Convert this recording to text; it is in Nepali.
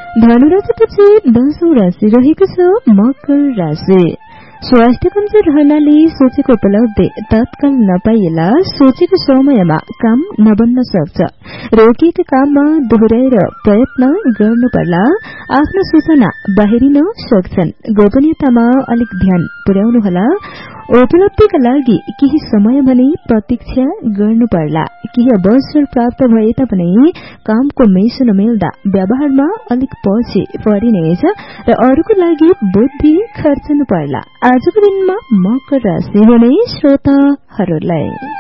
धनुराशिपछि 10औं राशि रहेको छ मकर राशि। स्वास्थ्य कमजोर रहनाले सोचेको उपलब्धि तत्काल नपाइएला सोचेको समयमा काम नबन्न सक्छ। रोकिएका काममा दोहोर्याएर प्रयत्न गर्नुपर्ला। आफ्नो सूचना बाहिरिन सक्छन्। गोपनीयतामा अलिक ध्यान पुर्याउनुहोला। उपलब्धिका लागि केही समय भने प्रतीक्षा गर्नुपर्ला। केही अवसर प्राप्त भए तापनि कामको मेसो नमिल्दा व्यवहारमा अलिक पछि परिनेछ र अरूको लागि बुद्धि खर्चनु पर्ला। आजको दिनमा मकर राशि हुने श्रोताहरूलाई